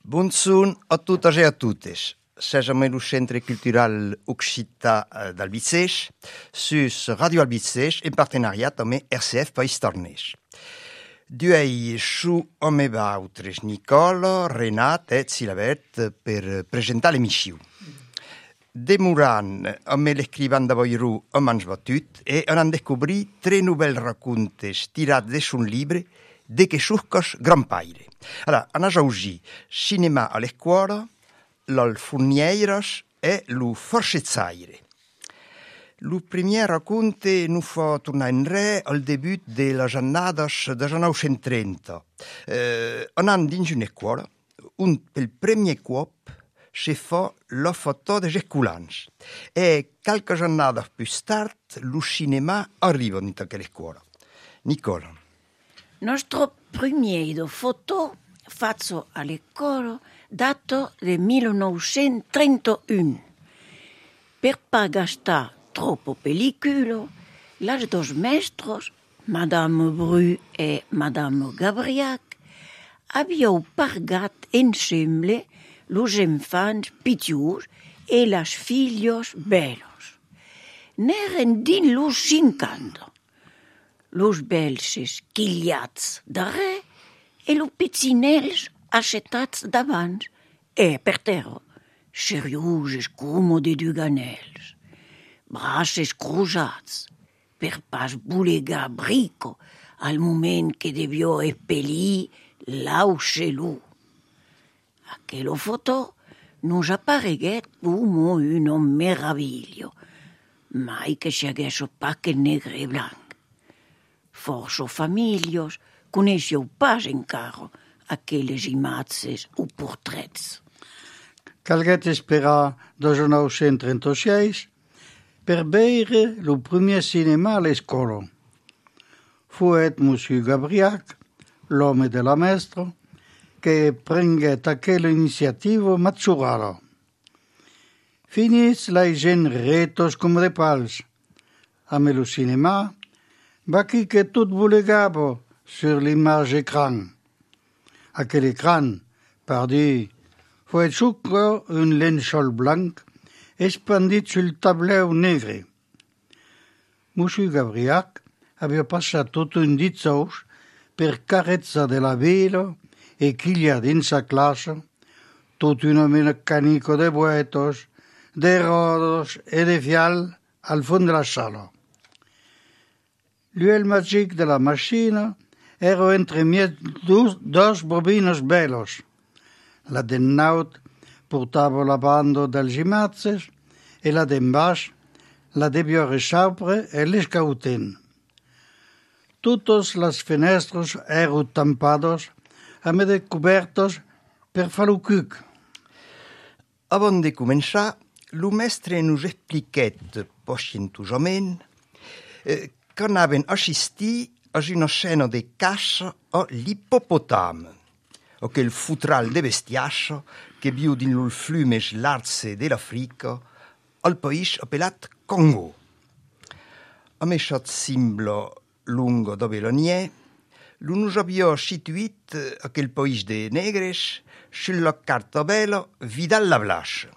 Buongiorno a tutti e a tutte. Siamo nel Centro Culturale Occità d'Albicès, su Radio Albicès, in partenariat amb RCF País Tornès. Duei su ome bautres Nicola, Renat e Silabert per presentare l'emission. Demorant amb l'escrivant de Boirou a mans batut e han descobrit 3 nouvelles racontes tirats de son libre de que surcos Grand Paire. Allora, hanno oggi cinema a l'escuola, l'ol furnieiras e lo forcezzaire. Lo primo racconte nu fa tornare in re al debut della giornata de 1930. Anant dins una escuola, pel premier cop si fa la foto des escolans. E qualche giornata più tard, lo cinema arriva in quella scuola. Nicola. Nostro primo foto fatto all'epoca dato del 1931. Per pas gastar troppo pelliculo, les dos mestres, Madame Bru e Madame Gabriac, abbiamo pargat ensemble los enfants pitius e las filhos belos. N'eren din los 50. Los belges chigliats darrere e los pizzinels ascetats davant e per terra, seriuses come de duganels, braces cruzats, per pas bulegar brico al moment que debió expellir l'auxelú. Aquella foto nos appareguet come una meraviglia, mai che si hagués pas que negre e blanc. Força famílies coneixeu pas encara aquelles imatges o portrets. Calguet esperar 1936 per veure il primo cinema a l'escola. Fuet Monsieur Gabriac, l'uomo della maestra, che prenguet aquella iniziativa mazzurala. Finis la gent retos com de pals. Amb el cinema, va qui que tot volegava sur l'image écran. Aquel écran, par dir, foi sucre un lençol blanc expandit sur le tableu negre. Monsieur Gabriac havia passat tot un dit sous per carezza de la vila e quilla dins sa classe, tot una mecànica de buetos, de rodos e de fial al fons de la sala. L'huile magique de la machine era entremig dos bobines belos. La d'en naut portava la banda dels imatges e la d'en baix la debió resaupre e l'escauten. Totes les finestres eren tampades amb de cobertes per fer el cuc. Avant de començar, lo mestre nos expliquet pacientosament que anaven a assistir a una scena de caça a l'ippopotame, aquel futral de bestiaça que viu dins los flumes largs de l'Africa al país appelat Congo. Amb aquest simbolo lungo dove lo nie, lo nos havia situit aquel país de negres sulla carta bella Vidal la Blasche.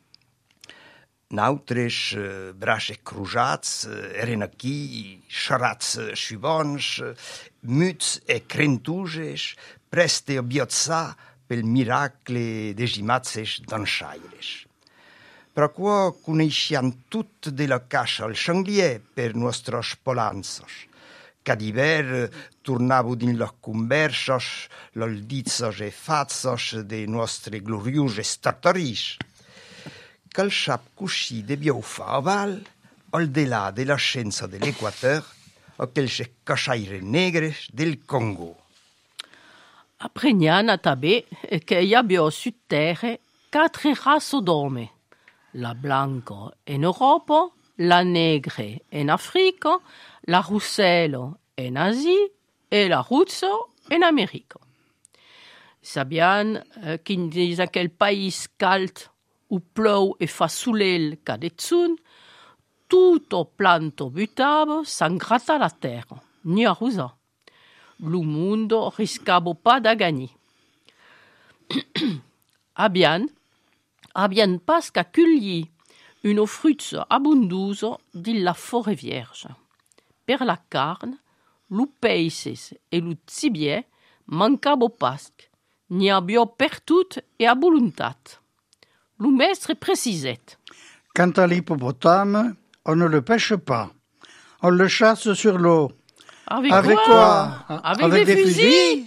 Nautres braces cruzats eren aquí, xarats xubons, muts e crentuges, preste a biotzar pel miracle des imatges danxaires. Però qua coneixiam tot de la caça al xanglier per nostres polanzas. Cada hivern tornavo dins les converses, les ditzes e fatzes de nostres glorioses tartaris. Quel sap così debiau fa a val, al delà de la scienza de l'Equateur, aquells caçaires negres del Congo. Apprendiamo també che abbiamo su terra 4 razze d'uomini. La blanca in Europa, la negra in Africa, la russella in Asia e la russa in America. Sappiamo che in aquel país cald où plou e fa soleil cadezzun, tutto planto butavo s'ingratta la terra, ni a rosa. Lo mondo riscavo pas da gagner. Abbian pas qu'à cueillir une fruits abonduse dilla forêt vierge. Per la carne, lu peixes e lu cibier mancavo pasc, n'hi abbia per tout e a voluntat. Lu mestre précisait. Quant à l'hippopotame, on ne le pêche pas. On le chasse sur l'eau. Avec quoi? Avec des fusils?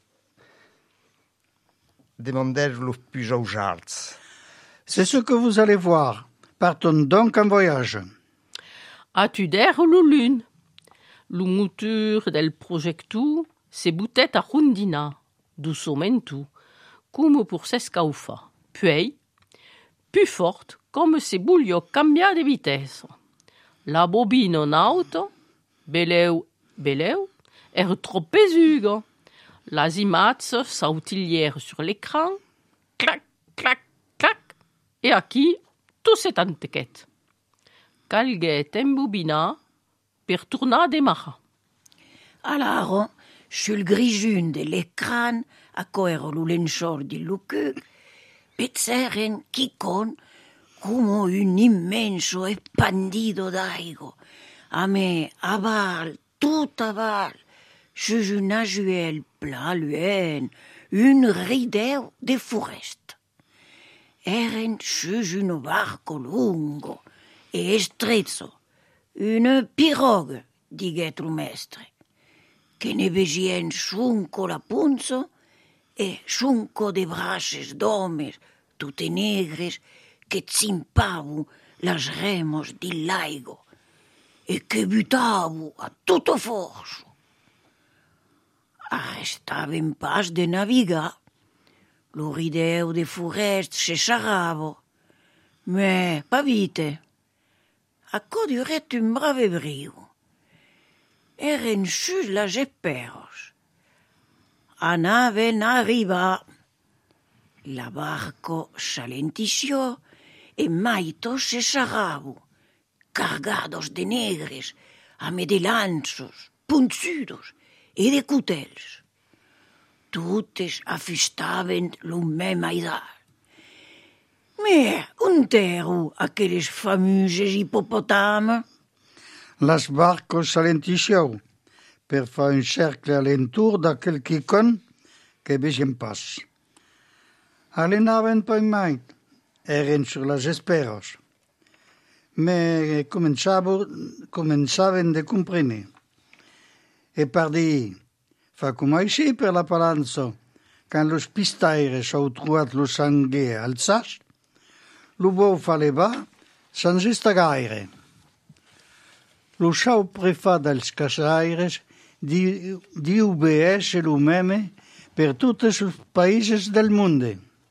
Demandèrent los pujaujals. C'est ce que vous allez voir. Partons donc en voyage. As-tu d'air lu lune? Lu moteur del projectu se buttet a rondina, doucement, comme pour s'escaufa. Puis, plus forte, comme se voglio cambiare de vitesse. La bobine en auto, beleu, era trop pesuga. Les imatges s'autilièrent sur l'écran, clac, clac, clac, et aquí tout s'est entequet. Calguet embobina per tornar a démarrer. Alors, sur le grisune de l'écran, a coero lu lençol di lucuc, pezzeren chicon como un immenso expandido d'aigua, a me aval, tout aval, sus un ajuel pla luen, un rideu de forest. Eren sus un barco lungo e estretzo, una pirogue, diguet lo mestre, che ne vegien sunco la punzo e sunco de braces d'homes tutte negres che zimpavu las remos di laigo e che butavu a tutto forzo. Arrestaven pas de navigar. Lo rideu de forest se xarravo, me pa vite. Acco duret un brave briu. Eren sus las esperos. Anaven a arribar. La barco s'alentició e maito se xarravo, cargados de negres, ame de lanzos, punzudos e de cutels. Totes afistaven lo mem aidar. Mais on teru aquelles famuses hippopotames? Las barcos s'alentissió per fer un cercle alentour d'aquel quicon que vegem pas. Alenaven pas mai, eren sur las esperos, me començaven de comprendre. E per dir, fa com així per la palanza, quand los pistaires heu trobat lo sanguer alçats, lo bou fa levar sans estar gaire. Lo xau prefà dels caçaires diu obeeix lo meme per tots els països del món.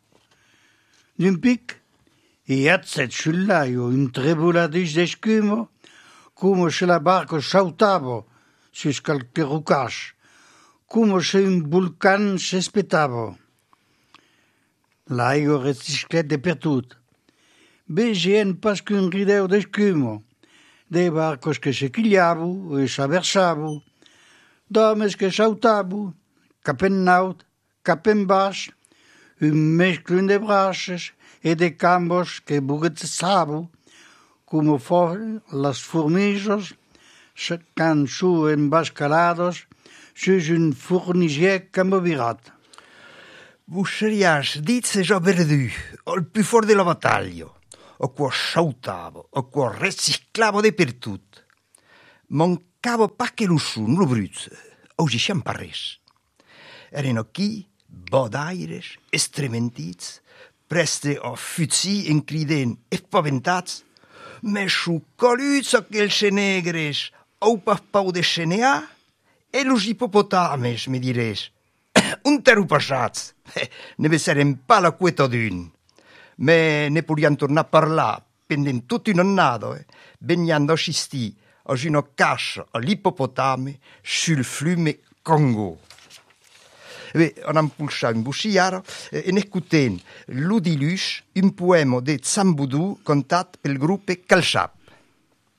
D'un pic, hi ha set sul laio un trebuladís d'escumo, come se la barca saltava sus qualche rocage, come se un volcan s'espetava. L'aigua resisclet dappertut. Vegien pas qu'un rideu d'escumo, de barcos que se quigliavu e s'aversavu, d'homes que saltavu, cap en naut, cap en baix, un mesclun de braces e de cambos que buguetzavu, como foren las formigues quand suen bascalados sus un fournigier cambovirat. Vous seriez dit c'est già perdu, al più fort de la battaglia, o qua saltavo, o qua riciclavo dappertutto. Mancava pas che lo sun, lo bruzzo, o si champarres. Erano qui, bodaires, estrementits, preste a fuzzi en criden espaventats, me sciuccoluzzo aquels negres, au pas pau de xenea, e los hippopotames, me dires. Un teru passats, ne vesserem pas la queta d'un. Me ne podían tornar a parlar pendent tot un annado, vegnando a assistir a una caccia all'ippopotame sul fiume Congo. On a impulsat un busciara en escutent l'Udilus, un poema de Zamboudou cantat pel grup Calçap.